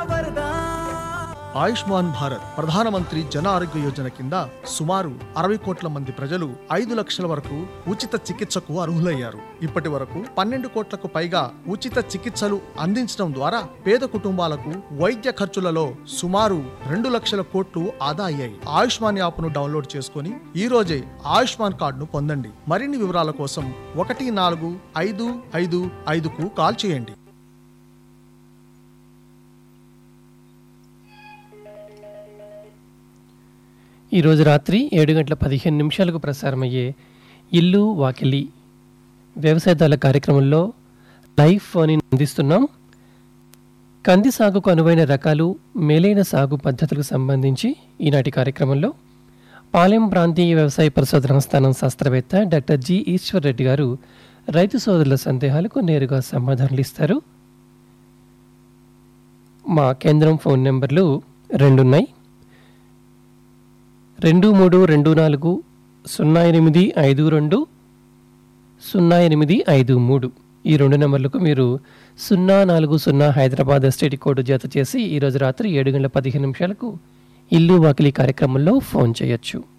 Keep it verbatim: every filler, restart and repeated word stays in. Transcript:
ఆయుష్మాన్ భారత్ ప్రధానమంత్రి జన ఆరోగ్య యోజన కింద సుమారు అరవై కోట్ల మంది ప్రజలు ఐదు లక్షల వరకు ఉచిత చికిత్సకు అర్హులయ్యారు. ఇప్పటి వరకు పన్నెండు కోట్లకు పైగా ఉచిత చికిత్సలు అందించడం ద్వారా పేద కుటుంబాలకు వైద్య ఖర్చులలో సుమారు రెండు లక్షల కోట్లు ఆదా అయ్యాయి. ఆయుష్మాన్ యాప్ను డౌన్లోడ్ చేసుకుని ఈ రోజే ఆయుష్మాన్ కార్డును పొందండి. మరిన్ని వివరాల కోసం ఒకటి నాలుగు ఐదు ఐదు ఐదుకు కాల్ చేయండి. ఈరోజు రాత్రి ఏడు గంటల పదిహేను నిమిషాలకు ప్రసారమయ్యే ఇల్లు వాకిలి వ్యవసాయదారుల కార్యక్రమంలో లైవ్ ఫోన్ అందిస్తున్నాం. కంది సాగుకు అనువైన రకాలు, మేలైన సాగు పద్ధతులకు సంబంధించి ఈనాటి కార్యక్రమంలో పాలెం ప్రాంతీయ వ్యవసాయ పరిశోధనా స్థానం శాస్త్రవేత్త డాక్టర్ జి ఈశ్వర్ రెడ్డి గారు రైతు సోదరుల సందేహాలకు నేరుగా సమాధానాలు ఇస్తారు. మా కేంద్రం ఫోన్ నెంబర్లు రెండున్నాయి. రెండు మూడు రెండు నాలుగు సున్నా ఎనిమిది ఐదు రెండు సున్నా ఎనిమిది ఐదు మూడు ఈ రెండు నెంబర్లకు మీరు సున్నా నాలుగు సున్నా హైదరాబాద్ ఎస్టీడీ కోడ్ జత చేసి ఈరోజు రాత్రి ఏడు గంటల పదిహేను నిమిషాలకు ఇల్లు వాకిలి కార్యక్రమంలో ఫోన్ చేయొచ్చు.